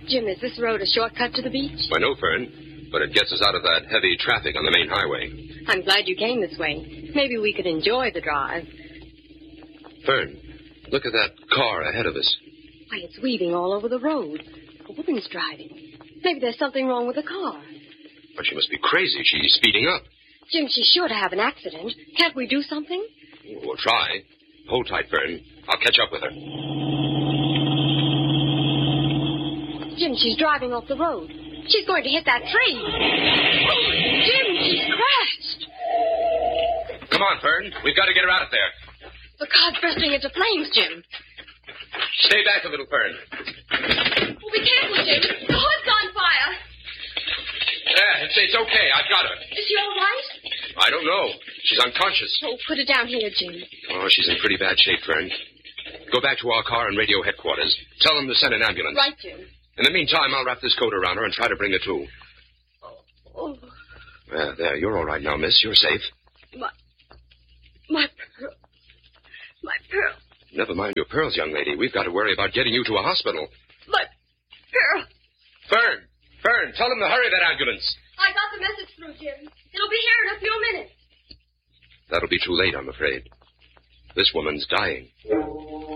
Jim, is this road a shortcut to the beach? Why, no, Fern, but it gets us out of that heavy traffic on the main highway. I'm glad you came this way. Maybe we could enjoy the drive. Fern, look at that car ahead of us. Why, it's weaving all over the road. A woman's driving. Maybe there's something wrong with the car. But she must be crazy. She's speeding up. Jim, she's sure to have an accident. Can't we do something? We'll try. Hold tight, Fern. I'll catch up with her. Jim, she's driving off the road. She's going to hit that tree. Jim, she's crashed. Come on, Fern. We've got to get her out of there. The car's bursting into flames, Jim. Stay back a little, Fern. Oh, be careful, Jim. The hood's on fire. Yeah, it's okay. I've got her. Is she all right? I don't know. She's unconscious. Oh, put her down here, Jim. Oh, she's in pretty bad shape, Fern. Go back to our car and radio headquarters. Tell them to send an ambulance. Right, Jim. In the meantime, I'll wrap this coat around her and try to bring her to. Oh. There, you're all right now, miss. You're safe. My pearl. My pearl. Never mind your pearls, young lady. We've got to worry about getting you to a hospital. My pearl. Fern, tell them to hurry that ambulance. I got the message through, Jim. It'll be here in a few minutes. That'll be too late, I'm afraid. This woman's dying.